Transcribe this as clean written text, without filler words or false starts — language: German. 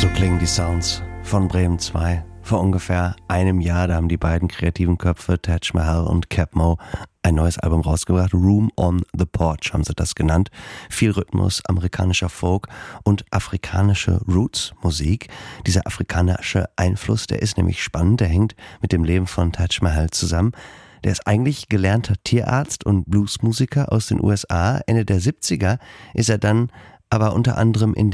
So klingen die Sounds von Bremen 2. Vor ungefähr einem Jahr, da haben die beiden kreativen Köpfe, Taj Mahal und Keb Mo, ein neues Album rausgebracht. Room on the Porch haben sie das genannt. Viel Rhythmus, amerikanischer Folk und afrikanische Roots-Musik. Dieser afrikanische Einfluss, der ist nämlich spannend, der hängt mit dem Leben von Taj Mahal zusammen. Der ist eigentlich gelernter Tierarzt und Bluesmusiker aus den USA. Ende der 70er ist er dann aber unter anderem in